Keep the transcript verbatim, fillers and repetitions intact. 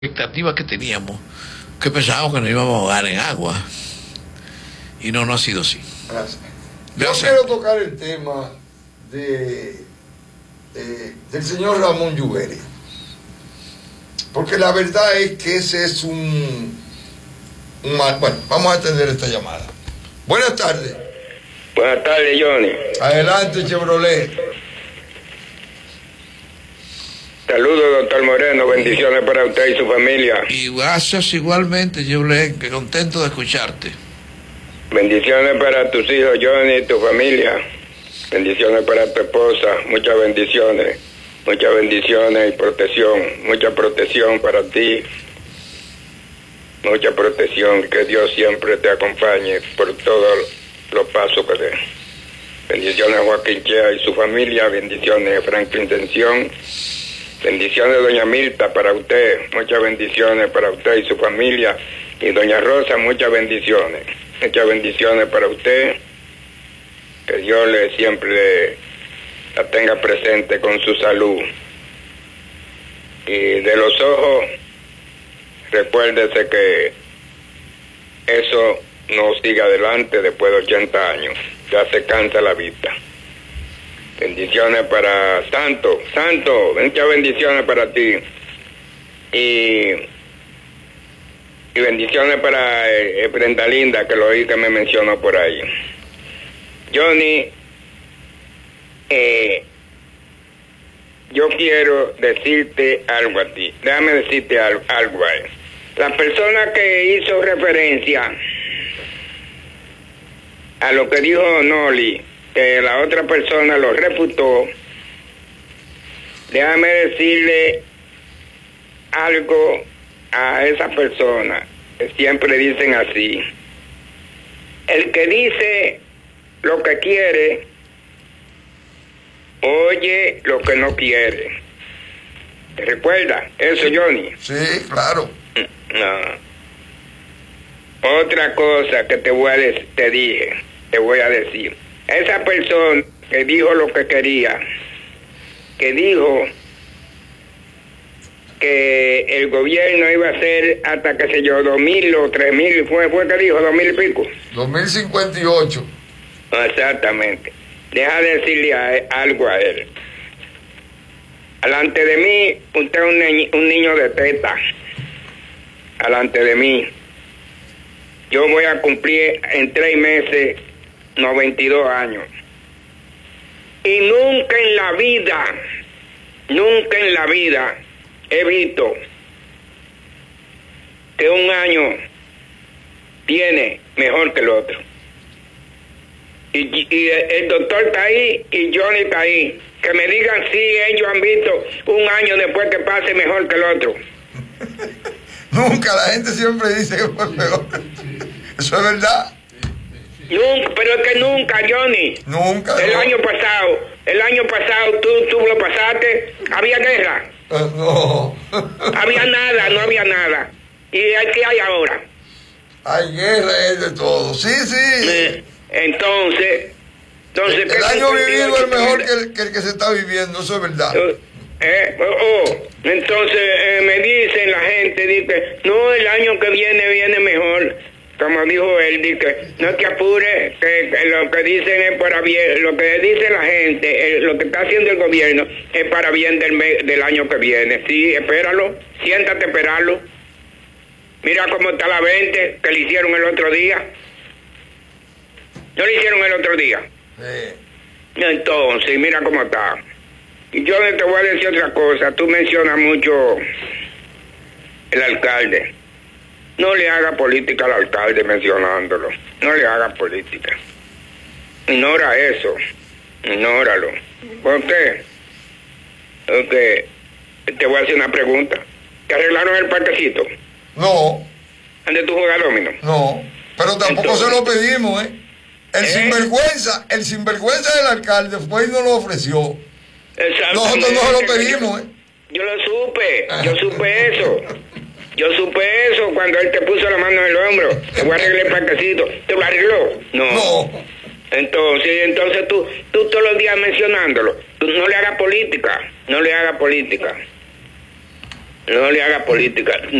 expectativa que teníamos, que pensábamos que nos íbamos a ahogar en agua, y no, no ha sido así. Gracias. Gracias. Yo quiero tocar el tema de, de del señor Ramón Lluveria, porque la verdad es que ese es un, un mal... Bueno, vamos a atender esta llamada. Buenas tardes. Buenas tardes, Johnny. Adelante, Chevrolet. Saludos, doctor Moreno. Bendiciones para usted y su familia. Y gracias igualmente, Chevrolet, que contento de escucharte. Bendiciones para tus hijos, Johnny, y tu familia. Bendiciones para tu esposa. Muchas bendiciones. Muchas bendiciones y protección. Mucha protección para ti. Mucha protección. Que Dios siempre te acompañe por todos los pasos que dé. Bendiciones a Joaquín Chea y su familia. Bendiciones a Franklin Tensión. Bendiciones, doña Mirta, para usted. Muchas bendiciones para usted y su familia. Y doña Rosa, muchas bendiciones. Muchas bendiciones para usted. Que Dios le siempre la tenga presente con su salud. Y de los ojos, recuérdese que eso no sigue adelante después de ochenta años. Ya se cansa la vista. Bendiciones para Santo, Santo, muchas bendiciones para ti. Y, y bendiciones para eh, Brenda Linda, que lo oí que me mencionó por ahí. Johnny, eh, yo quiero decirte algo a ti. Déjame decirte algo, algo a él. La persona que hizo referencia a lo que dijo Noli, que la otra persona lo refutó, déjame decirle algo a esa persona, que siempre dicen así: el que dice lo que quiere, oye lo que no quiere. ¿Te recuerdas eso, Johnny? Sí, claro. No. Otra cosa que te voy a decir, te dije, te voy a decir. Esa persona que dijo lo que quería, que dijo que el gobierno iba a hacer hasta, qué sé yo, dos mil o tres mil, fue, fue que dijo, dos mil y pico. dos mil cincuenta y ocho. Exactamente. Deja de decirle a él, algo a él. Alante de mí, usted es un, niño, un niño de teta. Alante de mí. Yo voy a cumplir en tres meses noventa y dos años. Y nunca en la vida, nunca en la vida he visto que un año tiene mejor que el otro. Y, y el doctor está ahí y Johnny está ahí. Que me digan si ellos han visto un año después que pase mejor que el otro. Nunca, la gente siempre dice que fue peor. Eso es verdad. Nunca, pero es que nunca, Johnny. Nunca. El no. año pasado, el año pasado tú, tú lo pasaste, había guerra. Uh, no. Había nada, no había nada. ¿Y qué hay ahora? Hay guerra, es de todo. Sí, sí. Eh, entonces, entonces el, el año vivido es mejor que el, que el que se está viviendo, eso es verdad. Uh, eh, oh, oh. Entonces eh, me dicen la gente, dice, no, el año que viene viene mejor. Como dijo él, dice, no te apures, que, que lo que dicen es para bien, lo que dice la gente, eh, lo que está haciendo el gobierno es para bien del, mes, del año que viene. Sí, espéralo, siéntate a esperarlo. Mira cómo está la veinte que le hicieron el otro día. ¿No le hicieron el otro día? Sí. Entonces, mira cómo está. Y yo te voy a decir otra cosa. Tú mencionas mucho el alcalde. No le haga política al alcalde mencionándolo. No le haga política. Ignora eso. Ignóralo. ¿Por qué? Porque te voy a hacer una pregunta. ¿Te arreglaron el parquecito? No. ¿Dónde tú juegas domino? No. Pero tampoco Entonces, se lo pedimos, ¿eh? El ¿eh? sinvergüenza, el sinvergüenza del alcalde fue y nos lo ofreció. Nosotros no se lo pedimos, ¿eh? Yo lo supe. Yo supe eso. Yo supe eso cuando él te puso la mano en el hombro. Te voy a arreglar el parquecito. ¿Te lo arregló? No. No. Entonces, entonces tú, tú todos los días mencionándolo. Tú no le hagas política. No le hagas política. No le haga política.